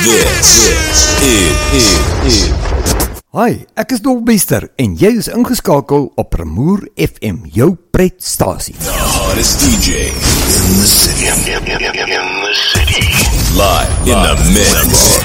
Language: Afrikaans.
is. Hi, ek is Dolbeester en jy is ingeskakel op Remoer FM, jou pretstasie. The hottest DJ in the city. Live in the mix.